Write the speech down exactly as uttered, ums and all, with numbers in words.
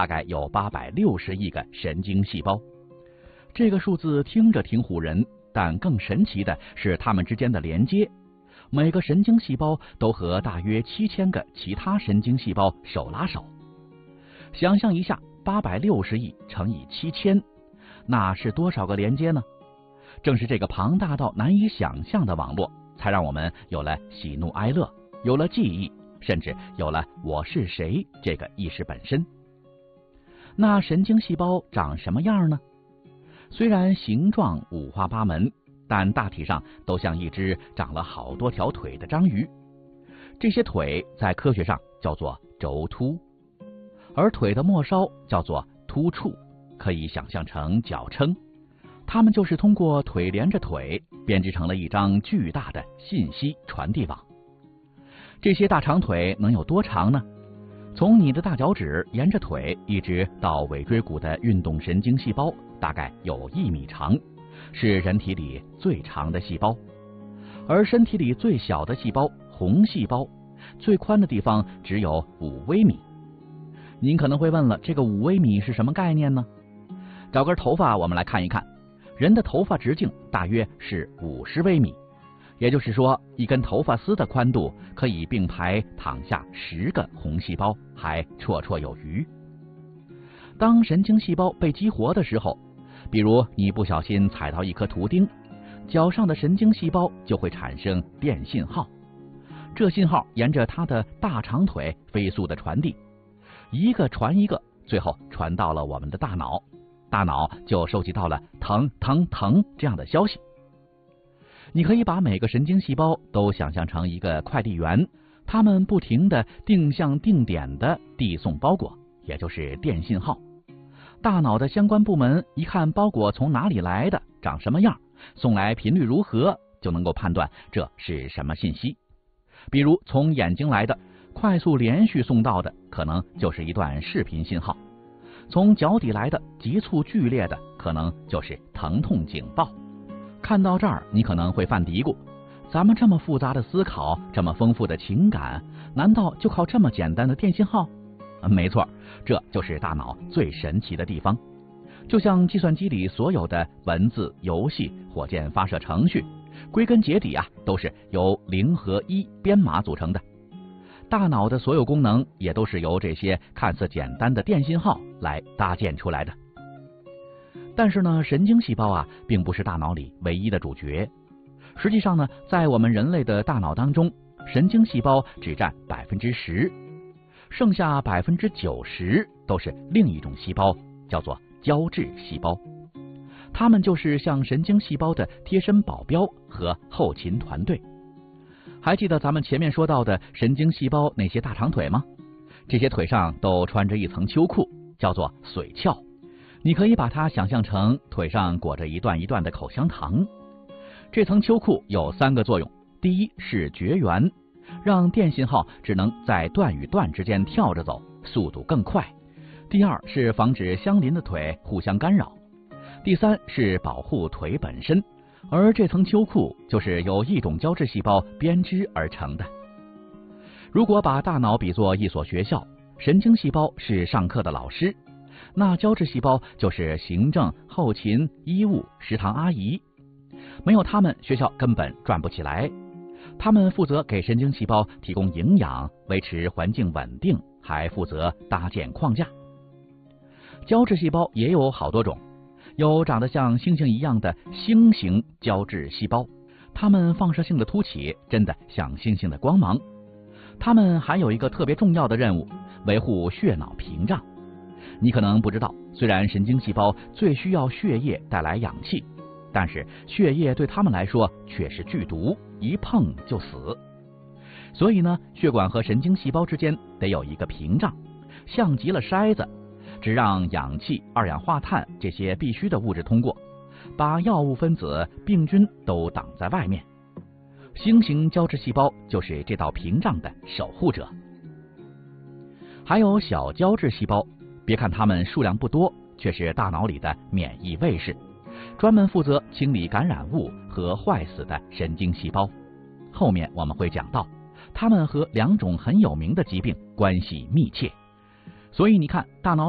大概有八百六十亿个神经细胞。这个数字听着挺唬人，但更神奇的是它们之间的连接。每个神经细胞都和大约七千个其他神经细胞手拉手。想象一下，八百六十亿乘以七千，那是多少个连接呢？正是这个庞大到难以想象的网络，才让我们有了喜怒哀乐，有了记忆，甚至有了我是谁这个意识本身。那神经细胞长什么样呢？虽然形状五花八门，但大体上都像一只长了好多条腿的章鱼。这些腿在科学上叫做轴突，而腿的末梢叫做突触，可以想象成脚撑。它们就是通过腿连着腿，编织成了一张巨大的信息传递网。这些大长腿能有多长呢？从你的大脚趾沿着腿一直到尾椎骨的运动神经细胞，大概有一米长，是人体里最长的细胞。而身体里最小的细胞红细胞，最宽的地方只有五微米。您可能会问了，这个五微米是什么概念呢？找根头发我们来看一看，人的头发直径大约是五十微米，也就是说，一根头发丝的宽度可以并排躺下十个红细胞，还绰绰有余。当神经细胞被激活的时候，比如你不小心踩到一颗图钉，脚上的神经细胞就会产生电信号，这信号沿着它的大长腿飞速的传递，一个传一个，最后传到了我们的大脑，大脑就收集到了疼疼疼这样的消息。你可以把每个神经细胞都想象成一个快递员，他们不停地定向定点地递送包裹，也就是电信号。大脑的相关部门一看包裹从哪里来的，长什么样，送来频率如何，就能够判断这是什么信息。比如从眼睛来的，快速连续送到的可能就是一段视频信号；从脚底来的，急促剧烈的可能就是疼痛警报。看到这儿，你可能会犯嘀咕，咱们这么复杂的思考，这么丰富的情感，难道就靠这么简单的电信号？没错，这就是大脑最神奇的地方。就像计算机里所有的文字、游戏、火箭发射程序，归根结底啊，都是由零和一编码组成的。大脑的所有功能也都是由这些看似简单的电信号来搭建出来的。但是呢，神经细胞啊，并不是大脑里唯一的主角。实际上呢，在我们人类的大脑当中，神经细胞只占百分之十，剩下百分之九十都是另一种细胞，叫做胶质细胞。它们就是像神经细胞的贴身保镖和后勤团队。还记得咱们前面说到的神经细胞那些大长腿吗？这些腿上都穿着一层秋裤，叫做髓鞘。你可以把它想象成腿上裹着一段一段的口香糖。这层秋裤有三个作用：第一是绝缘，让电信号只能在段与段之间跳着走，速度更快；第二是防止相邻的腿互相干扰；第三是保护腿本身。而这层秋裤就是由一种胶质细胞编织而成的。如果把大脑比作一所学校，神经细胞是上课的老师，那胶质细胞就是行政、后勤、医务、食堂阿姨。没有他们，学校根本转不起来。他们负责给神经细胞提供营养，维持环境稳定，还负责搭建框架。胶质细胞也有好多种，有长得像星星一样的星形胶质细胞，它们放射性的凸起，真的像星星的光芒。它们还有一个特别重要的任务，维护血脑屏障。你可能不知道，虽然神经细胞最需要血液带来氧气，但是血液对它们来说却是剧毒，一碰就死。所以呢，血管和神经细胞之间得有一个屏障，像极了筛子，只让氧气、二氧化碳这些必须的物质通过，把药物分子、病菌都挡在外面。星形胶质细胞就是这道屏障的守护者。还有小胶质细胞，别看它们数量不多，却是大脑里的免疫卫士，专门负责清理感染物和坏死的神经细胞。后面我们会讲到，它们和两种很有名的疾病关系密切。所以你看，大脑